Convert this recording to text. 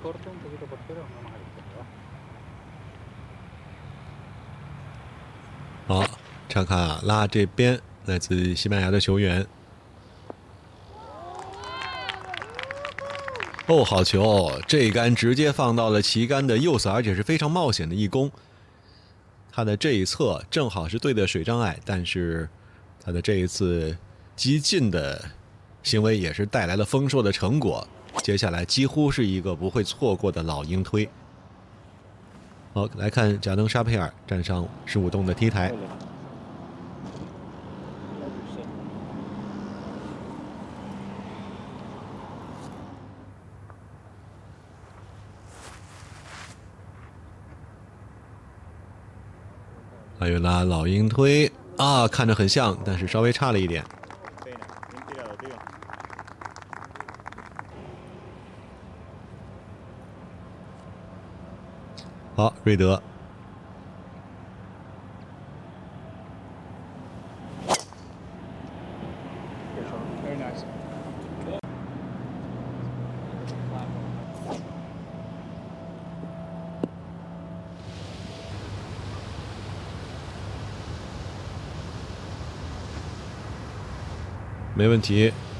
好，查卡拉这边来自西班牙的球员。哦，好球！这一杆直接放到了旗杆的右侧，而且是非常冒险的一攻。他的这一侧正好是对的水障碍，但是他的这一次激进的行为也是带来了丰硕的成果。接下来几乎是一个不会错过的老鹰推。好，来看贾登·沙佩尔站上15洞的 T 台。还有拉老鹰推啊，看着很像，但是稍微差了一点。好，瑞德。没问题。